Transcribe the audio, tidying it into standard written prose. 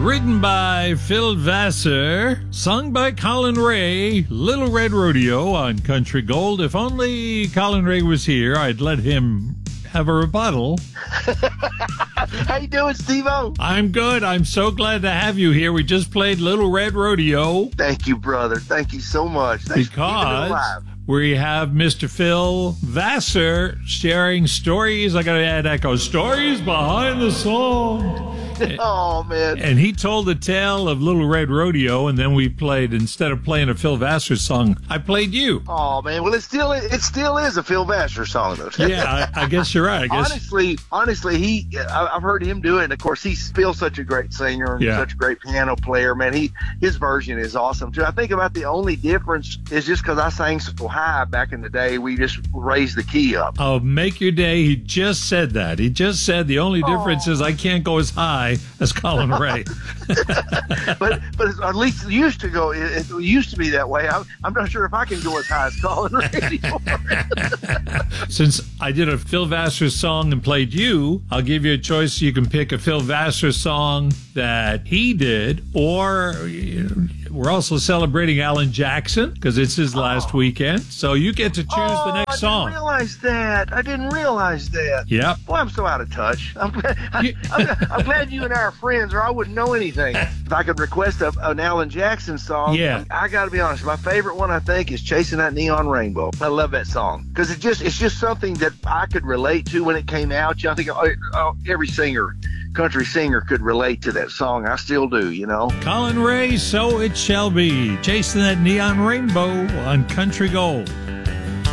Written by Phil Vassar, sung by Colin Ray, Little Red Rodeo on Country Gold. If only Colin Ray was here, I'd let him have a rebuttal. How you doing, Steve-O? I'm good. I'm so glad to have you here. We just played Little Red Rodeo. Thank you, brother. Thank you so much. Thanks for keeping it alive. We have Mr. Phil Vassar sharing stories. I got to add echo. Stories behind the song. Oh, man. And he told the tale of Little Red Rodeo, and then we played, instead of playing a Phil Vassar song, I played you. Oh, man. Well, it still is a Phil Vassar song, though. Yeah, I guess you're right. Honestly, I've heard him do it, and of course, he's still such a great singer and such a great piano player, man. His version is awesome, too. I think about the only difference is just because I sang so high back in the day, we just raised the key up. Oh, make your day. He just said that. He just said the only difference is I can't go as high as Colin Ray. but at least it used to go. It used to be that way. I'm not sure if I can go as high as Colin Ray anymore. Since I did a Phil Vassar song and played you, I'll give you a choice. You can pick a Phil Vassar song that he did, or we're also celebrating Alan Jackson because it's his last weekend. So you get to choose the next song. I didn't realize that. Yep. Boy, I'm so out of touch. I'm glad you and I are friends, or I wouldn't know anything. If I could request an Alan Jackson song, I got to be honest. My favorite one, I think, is "Chasing That Neon Rainbow." I love that song because it's just something that I could relate to when it came out. I think every country singer could relate to that song. I still do, you know. Colin Ray, So It Shall Be. Chasing That Neon Rainbow on Country Gold.